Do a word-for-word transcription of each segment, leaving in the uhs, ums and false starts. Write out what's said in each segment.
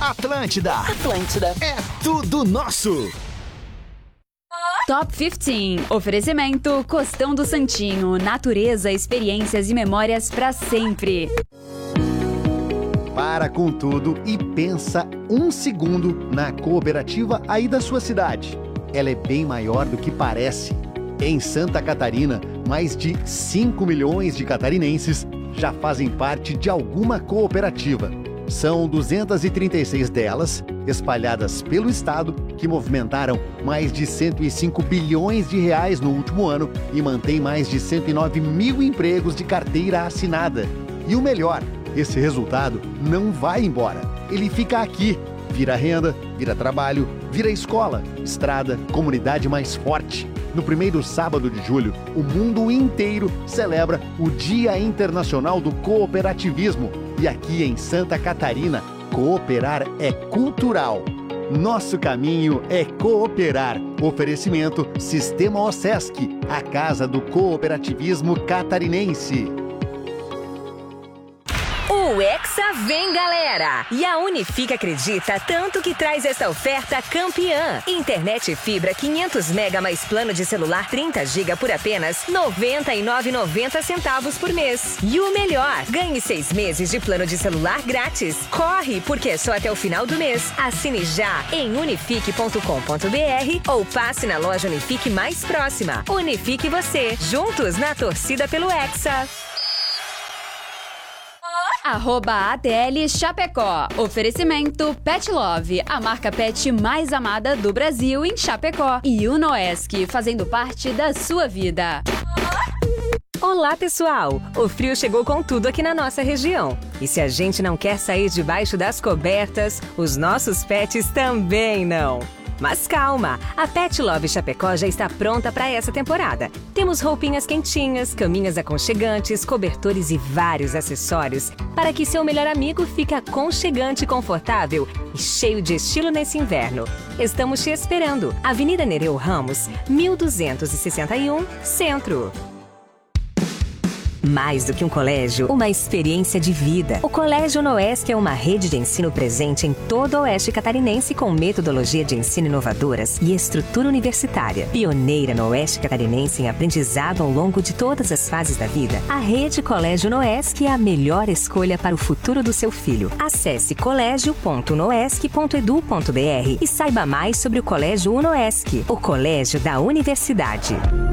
Atlântida. Atlântida. É tudo nosso. Top quinze. Oferecimento Costão do Santinho. Natureza, experiências e memórias pra sempre. Para com tudo e pensa um segundo na cooperativa aí da sua cidade. Ela é bem maior do que parece. Em Santa Catarina, mais de cinco milhões de catarinenses já fazem parte de alguma cooperativa. São duzentas e trinta e seis delas, espalhadas pelo estado, que movimentaram mais de cento e cinco bilhões de reais no último ano e mantém mais de cento e nove mil empregos de carteira assinada. E o melhor, esse resultado não vai embora. Ele fica aqui. Vira renda, vira trabalho, vira escola, estrada, comunidade mais forte. No primeiro sábado de julho, o mundo inteiro celebra o Dia Internacional do Cooperativismo. E aqui em Santa Catarina, cooperar é cultural. Nosso caminho é cooperar. Oferecimento Sistema OSESC, a casa do cooperativismo catarinense. O Hexa vem, galera! E a Unifique acredita tanto que traz essa oferta campeã. Internet fibra quinhentos mega mais plano de celular trinta gigas por apenas noventa e nove reais e noventa centavos por mês. E o melhor, ganhe seis meses de plano de celular grátis. Corre, porque é só até o final do mês. Assine já em unifique ponto com ponto b r ou passe na loja Unifique mais próxima. Unifique você, juntos na torcida pelo Hexa. Arroba A T L Chapecó. Oferecimento Pet Love, a marca pet mais amada do Brasil em Chapecó. E Unoesc, fazendo parte da sua vida. Olá, pessoal! O frio chegou com tudo aqui na nossa região. E se a gente não quer sair debaixo das cobertas, os nossos pets também não. Mas calma, a Pet Love Chapecó já está pronta para essa temporada. Temos roupinhas quentinhas, caminhas aconchegantes, cobertores e vários acessórios para que seu melhor amigo fique aconchegante, confortável e cheio de estilo nesse inverno. Estamos te esperando. Avenida Nereu Ramos, mil duzentos e sessenta e um, Centro. Mais do que um colégio, uma experiência de vida. O Colégio Unoesc é uma rede de ensino presente em todo o oeste catarinense com metodologia de ensino inovadoras e estrutura universitária. Pioneira no oeste catarinense em aprendizado ao longo de todas as fases da vida, a rede Colégio Unoesc é a melhor escolha para o futuro do seu filho. Acesse colégio ponto unoesc ponto edu ponto b r e saiba mais sobre o Colégio Unoesc, o colégio da universidade.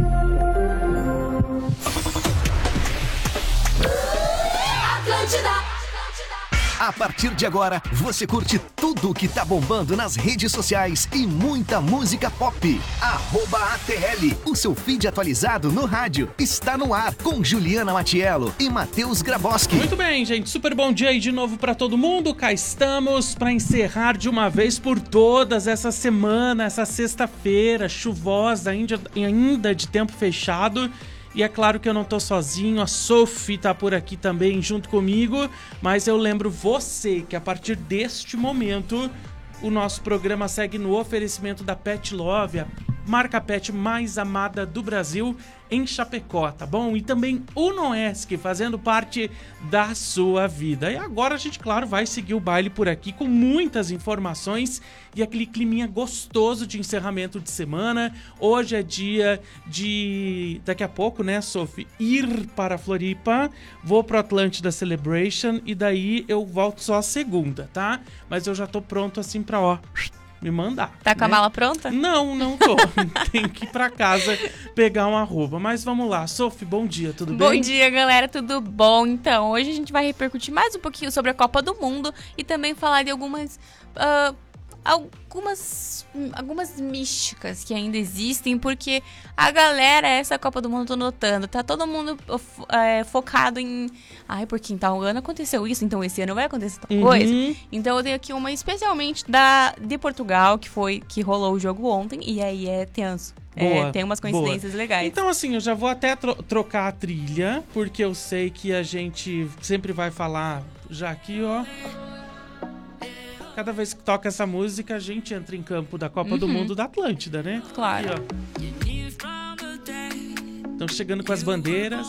A partir de agora, você curte tudo que tá bombando nas redes sociais e muita música pop. Arroba A T L, o seu feed atualizado no rádio, está no ar com Juliana Matiello e Matheus Graboski. Muito bem, gente, super bom dia aí de novo pra todo mundo. Cá estamos para encerrar de uma vez por todas essa semana, essa sexta-feira chuvosa, ainda de tempo fechado. E é claro que eu não tô sozinho, a Sophie tá por aqui também junto comigo, mas eu lembro você que a partir deste momento o nosso programa segue no oferecimento da Pet Love, a marca pet mais amada do Brasil em Chapecó, tá bom? E também Unoesc, fazendo parte da sua vida. E agora a gente, claro, vai seguir o baile por aqui com muitas informações e aquele climinha gostoso de encerramento de semana. Hoje é dia de, daqui a pouco, né, Sophie, ir para Floripa. Vou pro Atlântida Celebration e daí eu volto só a segunda, tá? Mas eu já tô pronto assim pra, ó, me mandar. Tá com né? a mala pronta? Não, não tô. Tenho que ir pra casa pegar uma roupa. Mas vamos lá. Sophie, bom dia, tudo bom bem? Bom dia, galera, tudo bom? Então, hoje a gente vai repercutir mais um pouquinho sobre a Copa do Mundo e também falar de algumas... Uh, algumas algumas místicas que ainda existem, porque a galera, essa Copa do Mundo, tô notando, tá todo mundo é, focado em ai, porque em tal ano aconteceu isso, então esse ano vai acontecer tal uhum. coisa. Então eu tenho aqui uma especialmente da, de Portugal, que foi, que rolou o jogo ontem, e aí é tenso. Boa, é, tem umas coincidências boa. legais. Então, assim, eu já vou até tro- trocar a trilha, porque eu sei que a gente sempre vai falar já aqui, ó. Cada vez que toca essa música, a gente entra em campo da Copa uhum. do Mundo da Atlântida, né? Claro. Estão chegando com as bandeiras.